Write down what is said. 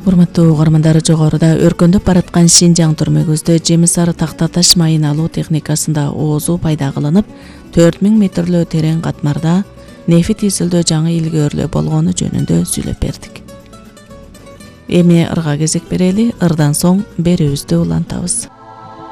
Урматтуу угармандар, жогоруда өркөндөп бараткан Шинжаң түрмөгүздө жемисар такта таш майын алуу техникасында оозу пайда кылынып, 4000 метрлөө терең катмарда нефит изилдөө жаңы илгөөрлөө болгону жөнүндө сүйлөп бердик. Эми ырга кезек берели, ырдан соң берүүбүздү улантабыз.